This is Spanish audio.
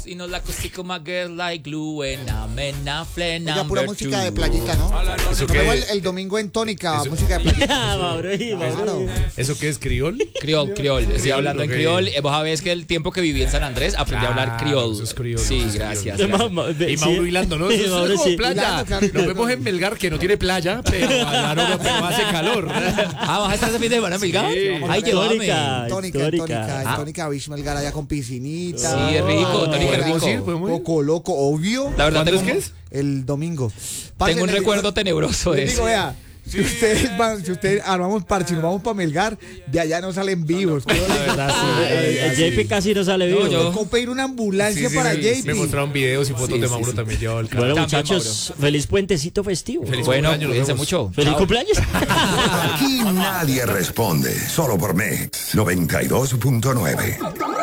You know, like a stick of my girl like glue and I'm in a flame Oiga, pura number música de two. playita, ¿no? ¿Eso Nos qué vemos es? el domingo en Tónica, música de playita. Mauro, Claro. ¿Eso qué es, criol? Criol. Estoy hablando en ok. criol. Vos sabés que el tiempo que viví en San Andrés aprendí a hablar criol. Eso es criol. Sí, eso es gracias. criol. Y Mauro hilando, ¿no? Eso Mauro, es como sí. playa. Hilando, claro. Nos vemos en Melgar, que no tiene playa, pero, pero hace calor. ¿Vas a estar ese fin de semana en Melgar? Sí. Ay, llévame. Histórica. En Tónica Beach Melgar allá con piscinita. Sí, es rico, Tónica es ¿Podemos ir? rico. ¿Podemos ir? Poco loco, obvio. La verdad, ¿Cuándo tengo, es que es? El domingo. tengo un recuerdo tenebroso de Les digo, eso. vea, si ustedes armamos parche y nos vamos para Melgar, de allá no salen vivos. La verdad, sí. El JP casi no sale vivo. yo- Tocó pedir una ambulancia para Me JP. mostraron videos y fotos Sí, de sí, Mauro sí. también llevado el carro. Bueno, También, muchachos, feliz puentecito festivo. Feliz Bueno, cumpleaños, nos cuídense vemos. mucho. Feliz Chao. cumpleaños. Aquí nadie responde, solo por Mix 92.9.